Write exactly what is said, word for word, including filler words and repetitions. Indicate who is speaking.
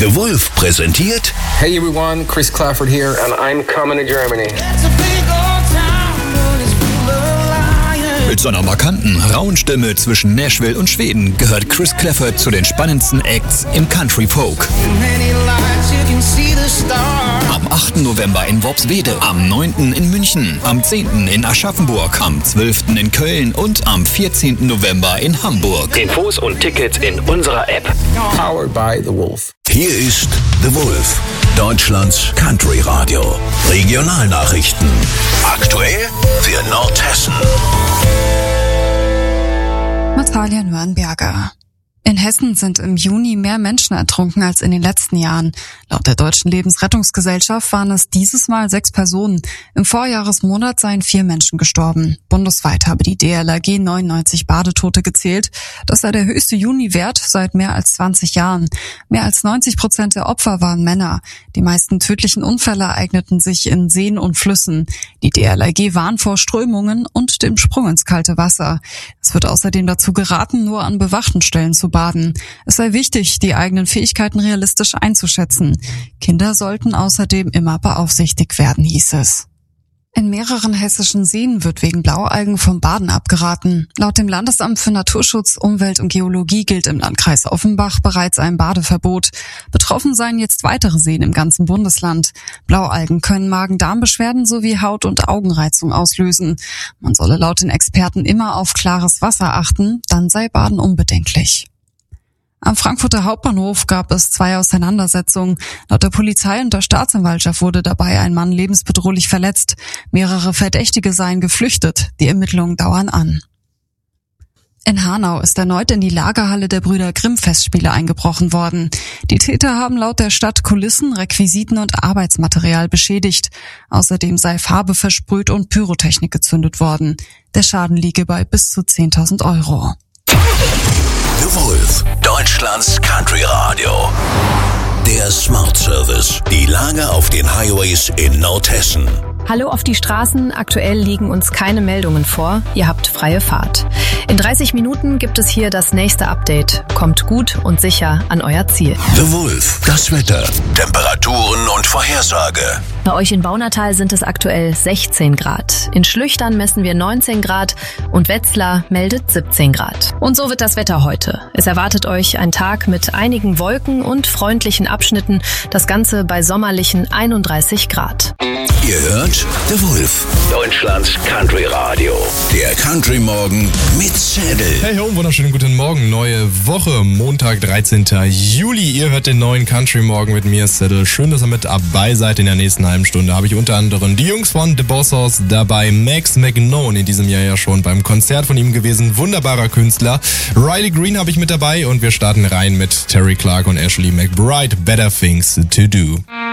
Speaker 1: The Wolf präsentiert.
Speaker 2: Hey everyone, Chris Clafford here and I'm coming to Germany.
Speaker 3: Mit seiner markanten, rauen Stimme zwischen Nashville und Schweden gehört Chris Clafford zu den spannendsten Acts im Country Folk. Am achten November in Worpswede, am neunten in München, am zehnten in Aschaffenburg, am zwölften in Köln und am vierzehnten November in Hamburg.
Speaker 4: Infos und Tickets in unserer App.
Speaker 2: Powered by The Wolf.
Speaker 1: Hier ist The Wolf, Deutschlands Country Radio. Regionalnachrichten. Aktuell für Nordhessen.
Speaker 5: Natalia Nürnberger. In Hessen sind im Juni mehr Menschen ertrunken als in den letzten Jahren. Laut der Deutschen Lebensrettungsgesellschaft waren es dieses Mal sechs Personen. Im Vorjahresmonat seien vier Menschen gestorben. Bundesweit habe die D L R G neunundneunzig Badetote gezählt. Das sei der höchste Juni-Wert seit mehr als zwanzig Jahren. Mehr als neunzig Prozent der Opfer waren Männer. Die meisten tödlichen Unfälle ereigneten sich in Seen und Flüssen. Die D L R G warnt vor Strömungen und dem Sprung ins kalte Wasser. Es wird außerdem dazu geraten, nur an bewachten Stellen zu baden. Es sei wichtig, die eigenen Fähigkeiten realistisch einzuschätzen. Kinder sollten außerdem immer beaufsichtigt werden, hieß es. In mehreren hessischen Seen wird wegen Blaualgen vom Baden abgeraten. Laut dem Landesamt für Naturschutz, Umwelt und Geologie gilt im Landkreis Offenbach bereits ein Badeverbot. Betroffen seien jetzt weitere Seen im ganzen Bundesland. Blaualgen können Magen-Darm-Beschwerden sowie Haut- und Augenreizung auslösen. Man solle laut den Experten immer auf klares Wasser achten, dann sei Baden unbedenklich. Am Frankfurter Hauptbahnhof gab es zwei Auseinandersetzungen. Laut der Polizei und der Staatsanwaltschaft wurde dabei ein Mann lebensbedrohlich verletzt. Mehrere Verdächtige seien geflüchtet. Die Ermittlungen dauern an. In Hanau ist erneut in die Lagerhalle der Brüder Grimm Festspiele eingebrochen worden. Die Täter haben laut der Stadt Kulissen, Requisiten und Arbeitsmaterial beschädigt. Außerdem sei Farbe versprüht und Pyrotechnik gezündet worden. Der Schaden liege bei bis zu zehntausend Euro.
Speaker 1: The Wolf, Deutschlands Country Radio. Der Smart Service. Die Lage auf den Highways in Nordhessen.
Speaker 6: Hallo auf die Straßen. Aktuell liegen uns keine Meldungen vor. Ihr habt freie Fahrt. In dreißig Minuten gibt es hier das nächste Update. Kommt gut und sicher an euer Ziel.
Speaker 1: The Wolf, das Wetter, Temperaturen und Vorhersage.
Speaker 6: Bei euch in Baunatal sind es aktuell sechzehn Grad. In Schlüchtern messen wir neunzehn Grad und Wetzlar meldet siebzehn Grad. Und so wird das Wetter heute. Es erwartet euch ein Tag mit einigen Wolken und freundlichen Abschnitten. Das Ganze bei sommerlichen einunddreißig Grad.
Speaker 1: Ihr hört The Wolf,
Speaker 4: Deutschlands Country Radio.
Speaker 1: Der Country Morgen mit Zettel.
Speaker 7: Hey ho, wunderschönen guten Morgen. Neue Woche, Montag, dreizehnten Juli. Ihr hört den neuen Country Morgen mit mir, Zettel. Schön, dass ihr mit dabei seid. In der nächsten halben Stunde habe ich unter anderem die Jungs von The Boss House dabei. Max McKnone, in diesem Jahr ja schon beim Konzert von ihm gewesen. Wunderbarer Künstler. Riley Green habe ich mit dabei und wir starten rein mit Terry Clark und Ashley McBride. Better Things to Do.